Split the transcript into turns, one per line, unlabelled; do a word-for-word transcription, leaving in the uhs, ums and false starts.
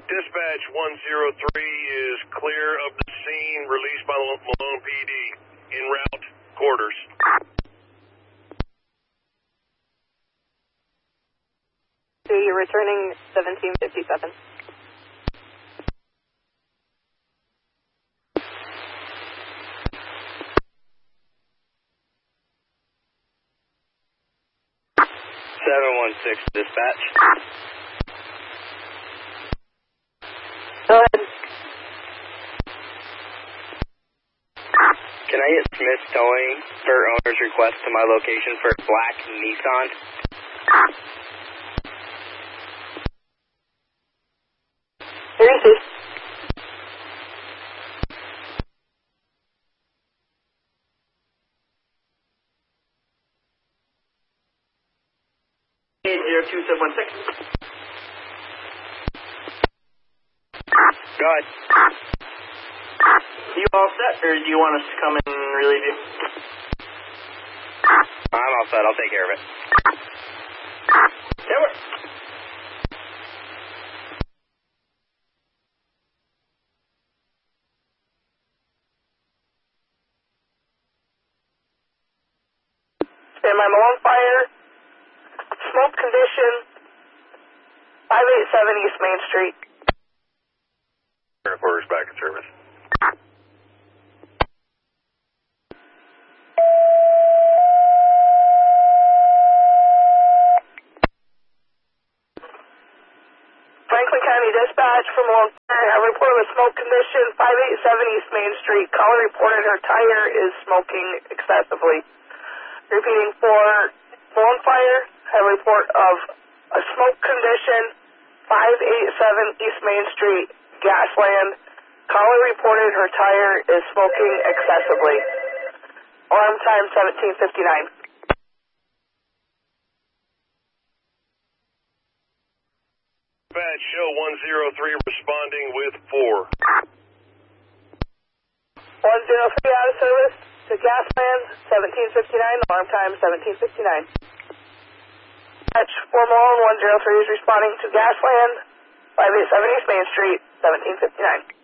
Dispatch one zero three is clear of the scene, released by Malone P D. En route, quarters.
So you're returning seventeen fifty-seven.
seven one six, dispatch.
Go ahead.
Can I get Smith Towing per owner's request to my location for a black Nissan?
thirty-six.
zero two seven one six.
Go ahead.
You all set, or do you want us to come in and relieve you?
I'm all set. I'll take care of it.
That works.
Stand by Malone Fire. Smoke condition. five eighty-seven East Main Street.
Quarters back in service.
Franklin County Dispatch from Malone Fire. I reported a smoke condition. five eighty-seven East Main Street. Caller reported her tire is smoking excessively. Repeating for Malone Fire. I report of a smoke condition. five eighty-seven East Main Street. Gasland. Caller reported her tire is smoking excessively. Alarm time seventeen fifty-nine.
Dispatch, show one zero three responding with four.
one zero three out of service to Gasland, seventeen fifty-nine. Alarm time seventeen fifty-nine. Dispatch four Malone one zero three is responding to Gasland, five eighty-seven East Main Street, seventeen fifty-nine.